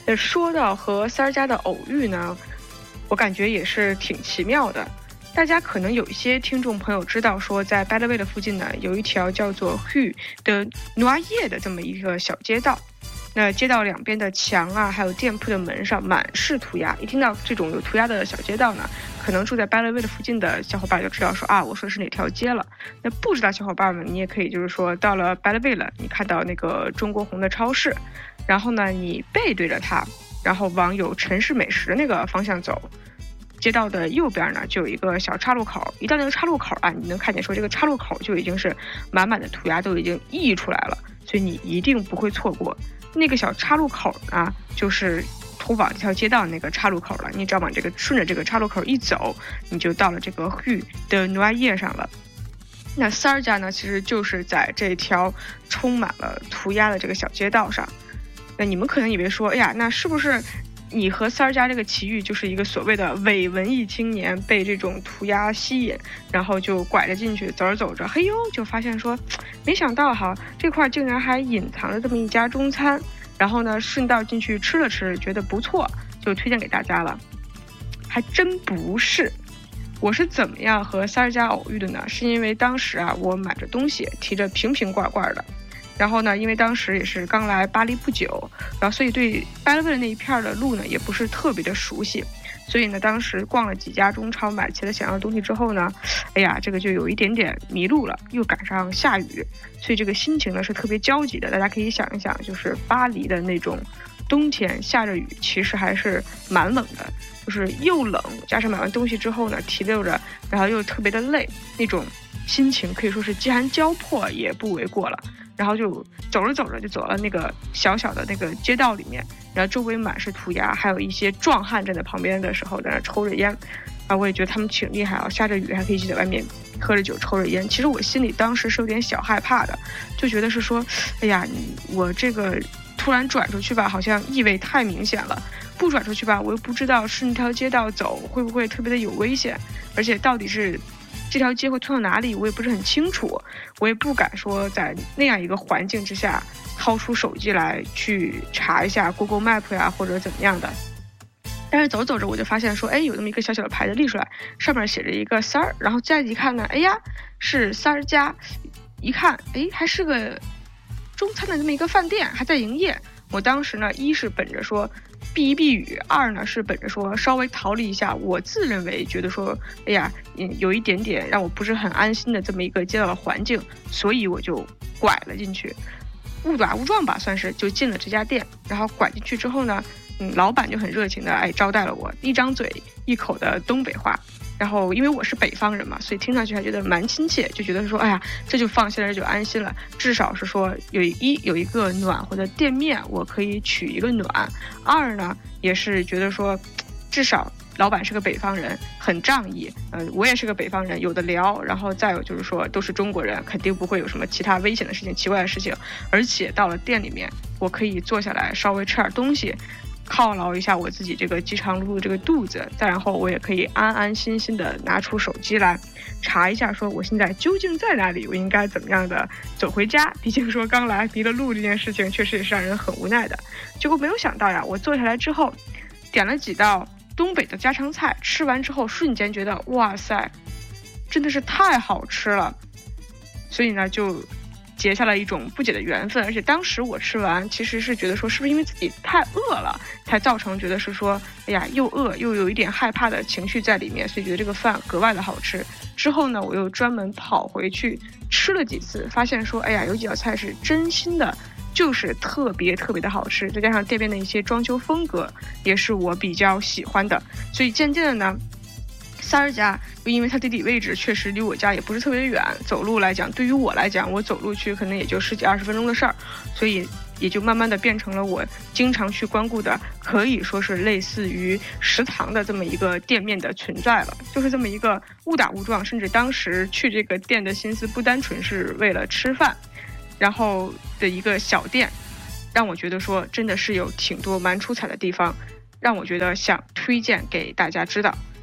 那说到和三儿家的偶遇呢，我感觉也是挺奇妙的。大家可能有一些听众朋友知道说，在 Belleville 的附近呢，有一条叫做 Rue de Noailles 的这么一个小街道。那街道两边的墙啊，还有店铺的门上满是涂鸦。一听到这种有涂鸦的小街道呢，可能住在 Belleville 附近的小伙伴就知道说啊，我说的是哪条街了。那不知道小伙伴们，你也可以就是说到了 Belleville， 你看到那个中国红的超市，然后呢，你背对着它，然后往有城市美食那个方向走。街道的右边呢，就有一个小岔路口。一到那个岔路口啊，你能看见说这个岔路口就已经是满满的涂鸦都已经溢出来了，所以你一定不会错过。那个小岔路口呢，就是通往这条街道那个岔路口了。你只要往这个顺着这个岔路口一走，你就到了这个 Rue de Noailles 上了。那三儿家呢，其实就是在这条充满了涂鸦的这个小街道上。那你们可能以为说，哎呀，那是不是你和三儿家这个奇遇就是一个所谓的伪文艺青年被这种涂鸦吸引，然后就拐着进去，走着走着，嘿呦，就发现说，没想到哈，这块竟然还隐藏着这么一家中餐，然后呢，顺道进去吃了吃，觉得不错，就推荐给大家了。还真不是。我是怎么样和三儿家偶遇的呢？是因为当时啊，我买着东西，提着瓶瓶罐罐的。然后呢，因为当时也是刚来巴黎不久，然后所以对巴黎的那一片的路呢也不是特别的熟悉，所以呢当时逛了几家中超，买齐了想要的东西之后呢，哎呀，这个就有一点点迷路了，又赶上下雨，所以这个心情呢是特别焦急的。大家可以想一想，就是巴黎的那种冬天下着雨，其实还是蛮冷的，就是又冷，加上买完东西之后呢提溜着，然后又特别的累，那种心情可以说是饥寒交迫也不为过了。然后就走着走着就走到那个小小的那个街道里面，然后周围满是涂鸦，还有一些壮汉站在旁边的时候在那抽着烟，啊，我也觉得他们挺厉害啊，下着雨还可以一起在外面喝着酒抽着烟。其实我心里当时是有点小害怕的，就觉得是说，哎呀，我这个突然转出去吧，好像意味太明显了，不转出去吧，我又不知道是那条街道走会不会特别的有危险，而且到底是这条街会通到哪里我也不是很清楚，我也不敢说在那样一个环境之下掏出手机来去查一下 Google Map 呀或者怎么样的。但是走着走着我就发现说，哎，有这么一个小小的牌子立出来，上面写着一个三儿，然后再一看呢，哎呀，是三儿家，一看，哎，还是个中餐的这么一个饭店，还在营业。我当时呢，一是本着说避一避雨，二呢是本着说稍微逃离一下我自认为觉得说，哎呀，有一点点让我不是很安心的这么一个街道的环境，所以我就拐了进去，误打误撞吧，算是就进了这家店。然后拐进去之后呢，老板就很热情的招待了我，一张嘴一口的东北话。然后因为我是北方人嘛，所以听上去还觉得蛮亲切，就觉得说，哎呀，这就放心了，这就安心了，至少是说有一个暖和的店面，我可以取一个暖。二呢，也是觉得说，至少老板是个北方人，很仗义，我也是个北方人，有的聊。然后再有就是说，都是中国人，肯定不会有什么其他危险的事情、奇怪的事情。而且到了店里面，我可以坐下来稍微吃点东西，犒劳一下我自己这个饥肠辘辘这个肚子，再然后我也可以安安心心的拿出手机来查一下，说我现在究竟在哪里，我应该怎么样的走回家。毕竟说刚来迷了路这件事情，确实也是让人很无奈的。结果没有想到呀，我坐下来之后，点了几道东北的家常菜，吃完之后瞬间觉得哇塞，真的是太好吃了，所以呢就结下了一种不解的缘分。而且当时我吃完其实是觉得说，是不是因为自己太饿了才造成觉得是说，哎呀，又饿又有一点害怕的情绪在里面，所以觉得这个饭格外的好吃。之后呢，我又专门跑回去吃了几次，发现说，哎呀，有几道菜是真心的就是特别特别的好吃，再加上店面的一些装修风格也是我比较喜欢的，所以渐渐的呢，三儿家又因为它地理位置确实离我家也不是特别远，走路来讲，对于我来讲，我走路去可能也就10几20分钟的事儿，所以也就慢慢的变成了我经常去光顾的，可以说是类似于食堂的这么一个店面的存在了。就是这么一个误打误撞，甚至当时去这个店的心思不单纯是为了吃饭，然后的一个小店，让我觉得说真的是有挺多蛮出彩的地方，让我觉得想推荐给大家知道。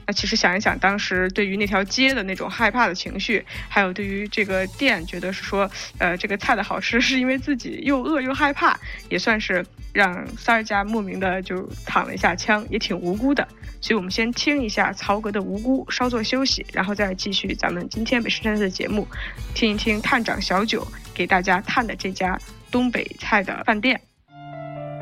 那其实想一想，当时对于那条街的那种害怕的情绪，还有对于这个店觉得是说，这个菜的好吃是因为自己又饿又害怕，也算是让三儿家莫名的就躺了一下枪，也挺无辜的。所以我们先听一下曹格的无辜，稍作休息，然后再继续咱们今天美食探的节目，听一听探长小九给大家探的这家东北菜的饭店。